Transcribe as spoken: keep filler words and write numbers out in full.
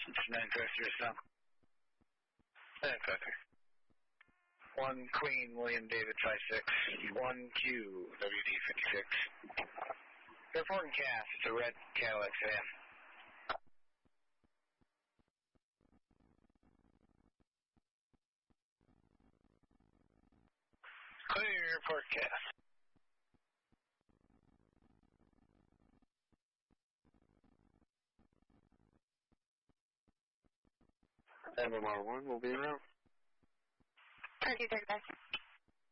nine five three now. nine five three. one Queen, William David five six. one Q, W D fifty-six. Reporting cast, it's a red Cadillac sedan. Clear report cast. M M R one will be around. thirty-third,